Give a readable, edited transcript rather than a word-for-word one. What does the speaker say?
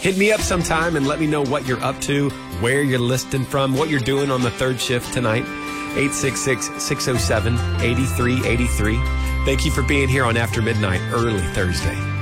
Hit me up sometime and let me know what you're up to, where you're listening from, what you're doing on the third shift tonight. 866-607-8383. Thank you for being here on After Midnight, early Thursday.